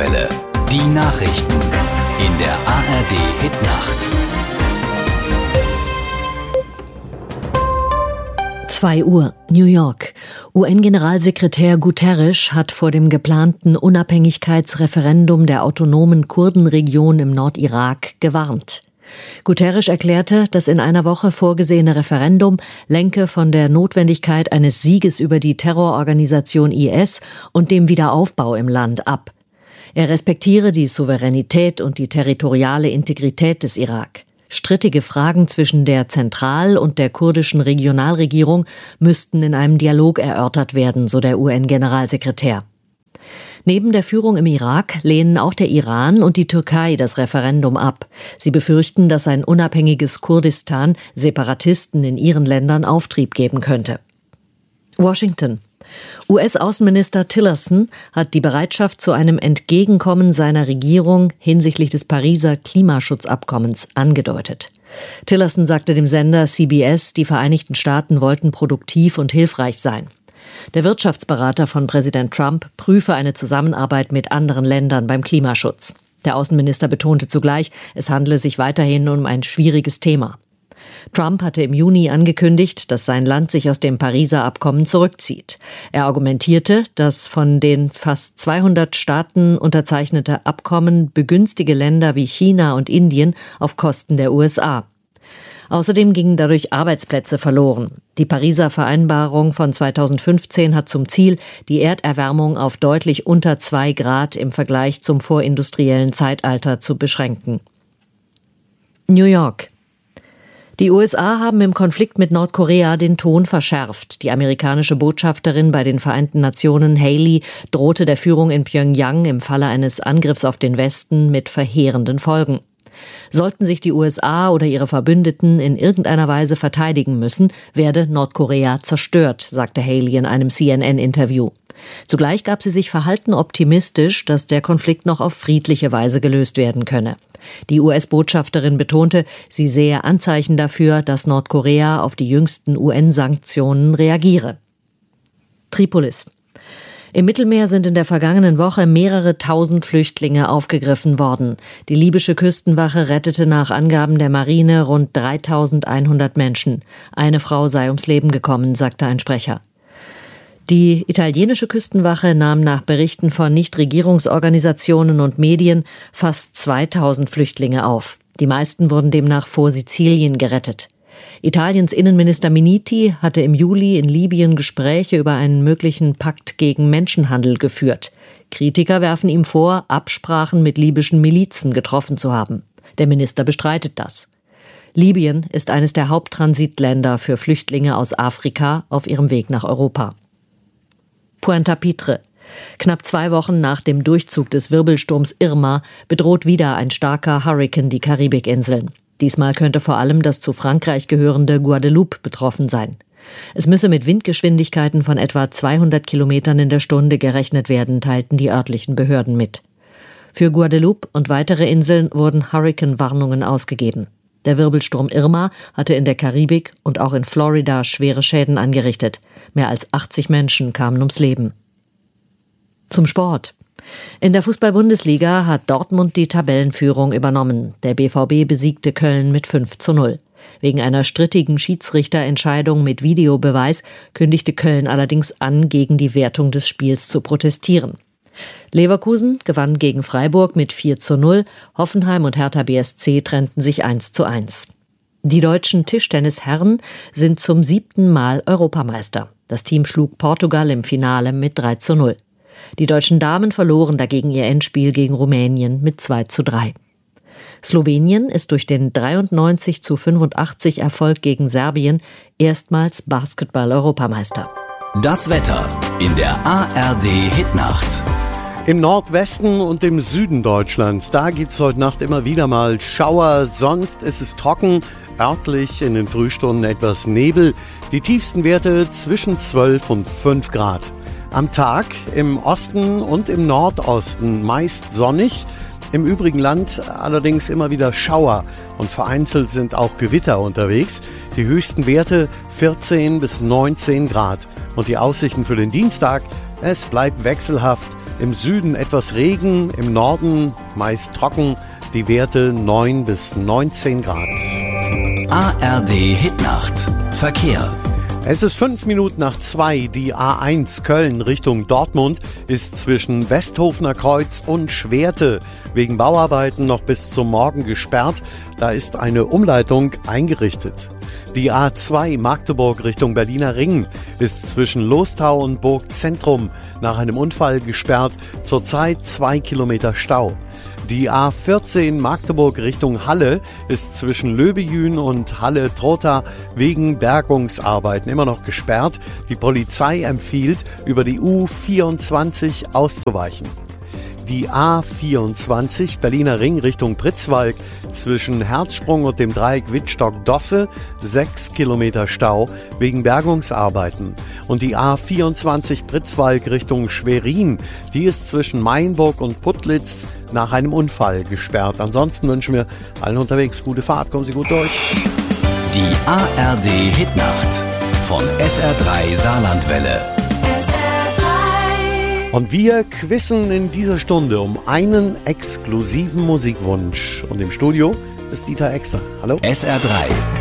Dauerwelle. Die Nachrichten in der ARD Hit-Nacht. 2 Uhr, New York. UN-Generalsekretär Guterres hat vor dem geplanten Unabhängigkeitsreferendum der autonomen Kurdenregion im Nordirak gewarnt. Guterres erklärte, das in einer Woche vorgesehene Referendum lenke von der Notwendigkeit eines Sieges über die Terrororganisation IS und dem Wiederaufbau im Land ab. Er respektiere die Souveränität und die territoriale Integrität des Irak. Strittige Fragen zwischen der Zentral- und der kurdischen Regionalregierung müssten in einem Dialog erörtert werden, so der UN-Generalsekretär. Neben der Führung im Irak lehnen auch der Iran und die Türkei das Referendum ab. Sie befürchten, dass ein unabhängiges Kurdistan Separatisten in ihren Ländern Auftrieb geben könnte. Washington. US-Außenminister Tillerson hat die Bereitschaft zu einem Entgegenkommen seiner Regierung hinsichtlich des Pariser Klimaschutzabkommens angedeutet. Tillerson sagte dem Sender CBS, die Vereinigten Staaten wollten produktiv und hilfreich sein. Der Wirtschaftsberater von Präsident Trump prüfe eine Zusammenarbeit mit anderen Ländern beim Klimaschutz. Der Außenminister betonte zugleich, es handle sich weiterhin um ein schwieriges Thema. Trump hatte im Juni angekündigt, dass sein Land sich aus dem Pariser Abkommen zurückzieht. Er argumentierte, das von den fast 200 Staaten unterzeichnete Abkommen begünstige Länder wie China und Indien auf Kosten der USA. Außerdem gingen dadurch Arbeitsplätze verloren. Die Pariser Vereinbarung von 2015 hat zum Ziel, die Erderwärmung auf deutlich unter 2 Grad im Vergleich zum vorindustriellen Zeitalter zu beschränken. New York. Die USA haben im Konflikt mit Nordkorea den Ton verschärft. Die amerikanische Botschafterin bei den Vereinten Nationen, Haley, drohte der Führung in Pyongyang im Falle eines Angriffs auf den Westen mit verheerenden Folgen. Sollten sich die USA oder ihre Verbündeten in irgendeiner Weise verteidigen müssen, werde Nordkorea zerstört, sagte Haley in einem CNN-Interview. Zugleich gab sie sich verhalten optimistisch, dass der Konflikt noch auf friedliche Weise gelöst werden könne. Die US-Botschafterin betonte, sie sehe Anzeichen dafür, dass Nordkorea auf die jüngsten UN-Sanktionen reagiere. Tripolis. Im Mittelmeer sind in der vergangenen Woche mehrere tausend Flüchtlinge aufgegriffen worden. Die libysche Küstenwache rettete nach Angaben der Marine rund 3.100 Menschen. Eine Frau sei ums Leben gekommen, sagte ein Sprecher. Die italienische Küstenwache nahm nach Berichten von Nichtregierungsorganisationen und Medien fast 2.000 Flüchtlinge auf. Die meisten wurden demnach vor Sizilien gerettet. Italiens Innenminister Minniti hatte im Juli in Libyen Gespräche über einen möglichen Pakt gegen Menschenhandel geführt. Kritiker werfen ihm vor, Absprachen mit libyschen Milizen getroffen zu haben. Der Minister bestreitet das. Libyen ist eines der Haupttransitländer für Flüchtlinge aus Afrika auf ihrem Weg nach Europa. Puerto Pitre. Knapp 2 Wochen nach dem Durchzug des Wirbelsturms Irma bedroht wieder ein starker Hurrikan die Karibikinseln. Diesmal könnte vor allem das zu Frankreich gehörende Guadeloupe betroffen sein. Es müsse mit Windgeschwindigkeiten von etwa 200 Kilometern in der Stunde gerechnet werden, teilten die örtlichen Behörden mit. Für Guadeloupe und weitere Inseln wurden Hurrikan-Warnungen ausgegeben. Der Wirbelsturm Irma hatte in der Karibik und auch in Florida schwere Schäden angerichtet. Mehr als 80 Menschen kamen ums Leben. Zum Sport. In der Fußball-Bundesliga hat Dortmund die Tabellenführung übernommen. Der BVB besiegte Köln mit 5:0. Wegen einer strittigen Schiedsrichterentscheidung mit Videobeweis kündigte Köln allerdings an, gegen die Wertung des Spiels zu protestieren. Leverkusen gewann gegen Freiburg mit 4:0. Hoffenheim und Hertha BSC trennten sich 1:1. Die deutschen Tischtennisherren sind zum 7. Mal Europameister. Das Team schlug Portugal im Finale mit 3:0. Die deutschen Damen verloren dagegen ihr Endspiel gegen Rumänien mit 2:3. Slowenien ist durch den 93:85 Erfolg gegen Serbien erstmals Basketball-Europameister. Das Wetter in der ARD Hitnacht. Im Nordwesten und im Süden Deutschlands, da gibt's heute Nacht immer wieder mal Schauer, sonst ist es trocken, örtlich in den Frühstunden etwas Nebel, die tiefsten Werte zwischen 12 und 5 Grad. Am Tag im Osten und im Nordosten meist sonnig, im übrigen Land allerdings immer wieder Schauer und vereinzelt sind auch Gewitter unterwegs. Die höchsten Werte 14 bis 19 Grad und die Aussichten für den Dienstag, es bleibt wechselhaft. Im Süden etwas Regen, im Norden meist trocken, die Werte 9 bis 19 Grad. ARD Hitnacht. Verkehr. Es ist 5:05. Die A1 Köln Richtung Dortmund ist zwischen Westhofener Kreuz und Schwerte wegen Bauarbeiten noch bis zum Morgen gesperrt. Da ist eine Umleitung eingerichtet. Die A2 Magdeburg Richtung Berliner Ring ist zwischen Lostau und Burgzentrum nach einem Unfall gesperrt. Zurzeit 2 Kilometer Stau. Die A14 Magdeburg Richtung Halle ist zwischen Löbejün und Halle-Trotha wegen Bergungsarbeiten immer noch gesperrt. Die Polizei empfiehlt, über die U24 auszuweichen. Die A24 Berliner Ring Richtung Pritzwalk zwischen Herzsprung und dem Dreieck Wittstock-Dosse 6 Kilometer Stau wegen Bergungsarbeiten. Und die A24 Pritzwalk Richtung Schwerin, die ist zwischen Mainburg und Putlitz nach einem Unfall gesperrt. Ansonsten wünschen wir allen unterwegs gute Fahrt, kommen Sie gut durch. Die ARD Hitnacht von SR3 Saarlandwelle. Und wir quizzen in dieser Stunde um einen exklusiven Musikwunsch. Und im Studio ist Dieter Exner. Hallo. SR3